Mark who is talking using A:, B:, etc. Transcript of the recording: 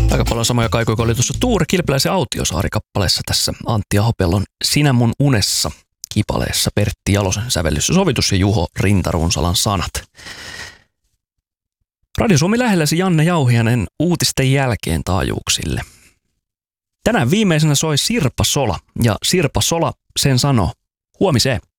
A: Aika paljon samoja kaikuja kuin oli tuossa Tuure Kilpeläisen Autiosaari-kappaleessa tässä Antti Ahopellon Sinä mun unessa -kipaleessa, Pertti Jalosen sävellys ja sovitus ja Juho Rintarunsalan sanat. Radio Suomi lähelläsi Janne Jauhianen uutisten jälkeen taajuuksille. Tänään viimeisenä soi Sirpa Sola, ja Sirpa Sola sen sanoo: huomiseen.